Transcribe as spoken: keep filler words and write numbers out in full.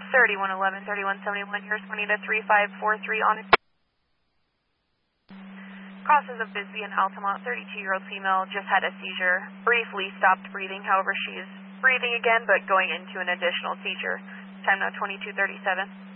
thirty-one eleven, thirty-one seventy-one, you're responding to three five four three on it. Crosses of Bisbee and Altamont, thirty-two-year-old female, just had a seizure. Briefly stopped breathing, however she is breathing again, but going into an additional seizure. Time now twenty-two thirty-seven.